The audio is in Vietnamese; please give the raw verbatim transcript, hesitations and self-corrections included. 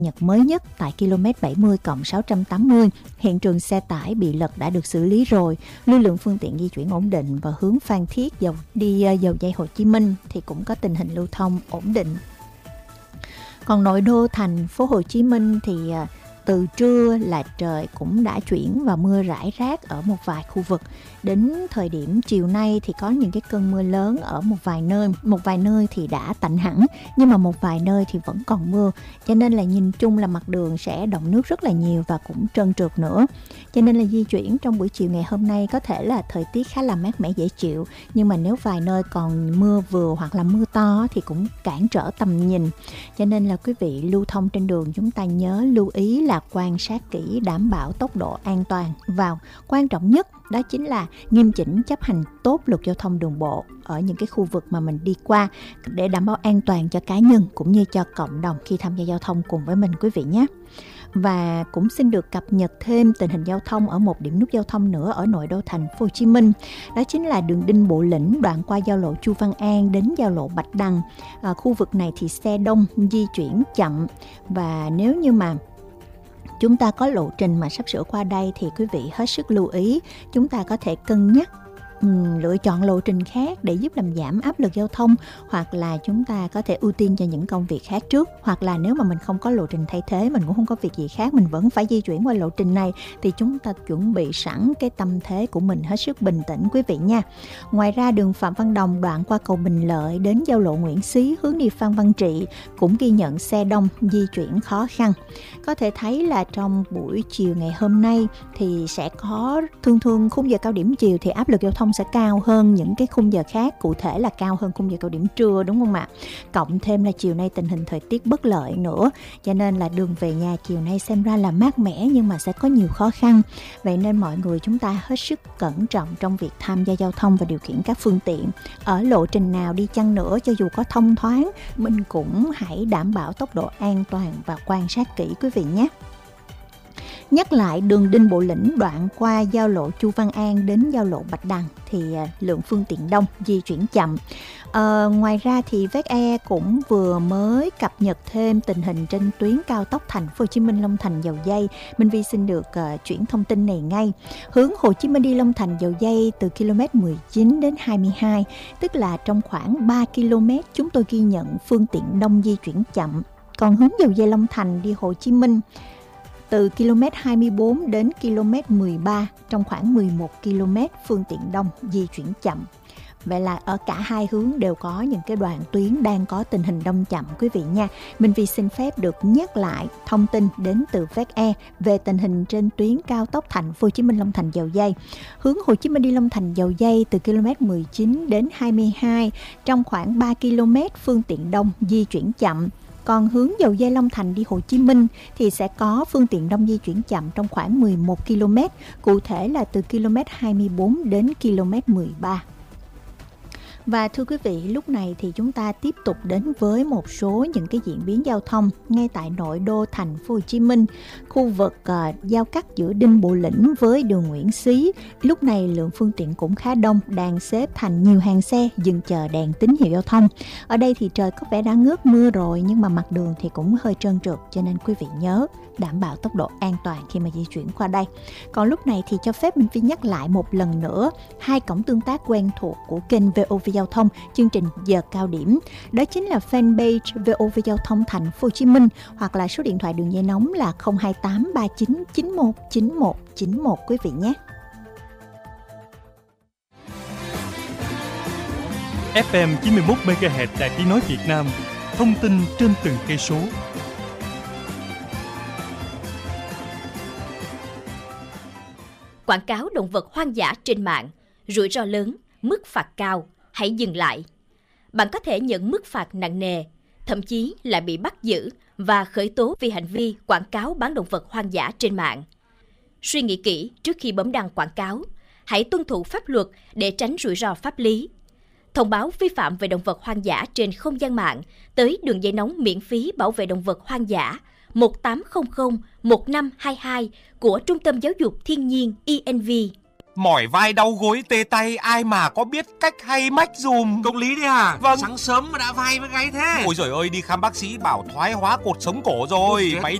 nhật mới nhất tại km bảy mươi cộng sáu trăm tám mươi, hiện trường xe tải bị lật đã được xử lý rồi, lưu lượng phương tiện di chuyển ổn định và hướng Phan Thiết dầu đi dầu dây Hồ Chí Minh thì cũng có tình hình lưu thông ổn định. Còn nội đô thành phố Hồ Chí Minh thì từ trưa là trời cũng đã chuyển vào mưa rải rác ở một vài khu vực. Đến thời điểm chiều nay thì có những cái cơn mưa lớn ở một vài nơi. Một vài nơi thì đã tạnh hẳn, nhưng mà một vài nơi thì vẫn còn mưa. Cho nên là nhìn chung là mặt đường sẽ đọng nước rất là nhiều và cũng trơn trượt nữa. Cho nên là di chuyển trong buổi chiều ngày hôm nay có thể là thời tiết khá là mát mẻ dễ chịu. Nhưng mà nếu vài nơi còn mưa vừa hoặc là mưa to thì cũng cản trở tầm nhìn. Cho nên là quý vị lưu thông trên đường chúng ta nhớ lưu ý là quan sát kỹ, đảm bảo tốc độ an toàn vào. Quan trọng nhất đó chính là nghiêm chỉnh chấp hành tốt luật giao thông đường bộ ở những cái khu vực mà mình đi qua để đảm bảo an toàn cho cá nhân cũng như cho cộng đồng khi tham gia giao thông cùng với mình quý vị nhé. Và cũng xin được cập nhật thêm tình hình giao thông ở một điểm nút giao thông nữa ở nội đô thành phố Hồ Chí Minh. Đó chính là đường Đinh Bộ Lĩnh đoạn qua giao lộ Chu Văn An đến giao lộ Bạch Đằng. À, khu vực này thì xe đông, di chuyển chậm, và nếu như mà chúng ta có lộ trình mà sắp sửa qua đây thì quý vị hết sức lưu ý, chúng ta có thể cân nhắc um, lựa chọn lộ trình khác để giúp làm giảm áp lực giao thông, hoặc là chúng ta có thể ưu tiên cho những công việc khác trước, hoặc là nếu mà mình không có lộ trình thay thế, mình cũng không có việc gì khác, mình vẫn phải di chuyển qua lộ trình này thì chúng ta chuẩn bị sẵn cái tâm thế của mình hết sức bình tĩnh quý vị nha. Ngoài ra đường Phạm Văn Đồng đoạn qua cầu Bình Lợi đến giao lộ Nguyễn Xí hướng đi Phan Văn Trị cũng ghi nhận xe đông, di chuyển khó khăn. Có thể thấy là trong buổi chiều ngày hôm nay thì sẽ có thường thường khung giờ cao điểm chiều thì áp lực giao thông sẽ cao hơn những cái khung giờ khác, cụ thể là cao hơn khung giờ cao điểm trưa, đúng không ạ? Cộng thêm là chiều nay tình hình thời tiết bất lợi nữa, cho nên là đường về nhà chiều nay xem ra là mát mẻ nhưng mà sẽ có nhiều khó khăn. Vậy nên mọi người chúng ta hết sức cẩn trọng trong việc tham gia giao thông và điều khiển các phương tiện. Ở lộ trình nào đi chăng nữa, cho dù có thông thoáng, mình cũng hãy đảm bảo tốc độ an toàn và quan sát kỹ quý vị nhé. Nhắc lại đường Đinh Bộ Lĩnh đoạn qua giao lộ Chu Văn An đến giao lộ Bạch Đằng thì lượng phương tiện đông, di chuyển chậm. À, ngoài ra thì vê e e cũng vừa mới cập nhật thêm tình hình trên tuyến cao tốc thành phố Hồ Chí Minh Long Thành Dầu Giây. Minh Vi xin được uh, chuyển thông tin này ngay. Hướng Hồ Chí Minh đi Long Thành Dầu Giây từ km mười chín đến hai mươi hai, tức là trong khoảng ba ki lô mét chúng tôi ghi nhận phương tiện đông di chuyển chậm. Còn hướng Dầu Giây Long Thành đi Hồ Chí Minh từ km hai mươi bốn đến km mười ba, trong khoảng mười một ki lô mét phương tiện đông di chuyển chậm. Vậy là ở cả hai hướng đều có những cái đoạn tuyến đang có tình hình đông chậm quý vị nha. Minh Vi xin phép được nhắc lại thông tin đến từ vê e về tình hình trên tuyến cao tốc thành phố Hồ Chí Minh Long Thành Dầu Giây. Hướng Hồ Chí Minh đi Long Thành Dầu Giây từ km mười chín đến hai mươi hai, trong khoảng ba ki lô mét phương tiện đông di chuyển chậm. Còn hướng Dầu Giây Long Thành đi Hồ Chí Minh thì sẽ có phương tiện đông di chuyển chậm trong khoảng mười một ki lô mét, cụ thể là từ km hai mươi bốn đến km mười ba. Và thưa quý vị, lúc này thì chúng ta tiếp tục đến với một số những cái diễn biến giao thông ngay tại nội đô thành phố Hồ Chí Minh. Khu vực uh, giao cắt giữa Đinh Bộ Lĩnh với đường Nguyễn Xí, lúc này lượng phương tiện cũng khá đông, đang xếp thành nhiều hàng xe dừng chờ đèn tín hiệu giao thông. Ở đây thì trời có vẻ đã ngớt mưa rồi, nhưng mà mặt đường thì cũng hơi trơn trượt, cho nên quý vị nhớ đảm bảo tốc độ an toàn khi mà di chuyển qua đây. Còn lúc này thì cho phép mình phải nhắc lại một lần nữa hai cổng tương tác quen thuộc của kênh vê o vê Giao thông, chương trình giờ cao điểm. Đó chính là fanpage vê o vê Giao thông thành phố Hồ Chí Minh, hoặc là số điện thoại đường dây nóng là không hai tám ba chín chín một chín một chín một quý vị nhé. ép em chín mươi mốt mê ga héc Đài Tiếng nói Việt Nam, thông tin trên từng cây số. Quảng cáo động vật hoang dã trên mạng, rủi ro lớn, mức phạt cao, hãy dừng lại. Bạn có thể nhận mức phạt nặng nề, thậm chí là bị bắt giữ và khởi tố vì hành vi quảng cáo bán động vật hoang dã trên mạng. Suy nghĩ kỹ trước khi bấm đăng quảng cáo, hãy tuân thủ pháp luật để tránh rủi ro pháp lý. Thông báo vi phạm về động vật hoang dã trên không gian mạng tới đường dây nóng miễn phí bảo vệ động vật hoang dã một tám không không một năm hai hai của Trung tâm Giáo dục Thiên nhiên i en vê. Mỏi vai đau gối tê tay, ai mà có biết cách hay mách dùm. Công lý đấy à? Vâng. Sáng sớm mà đã vai với gáy thế. Ôi giời ơi, đi khám bác sĩ bảo thoái hóa cột sống cổ rồi. Máy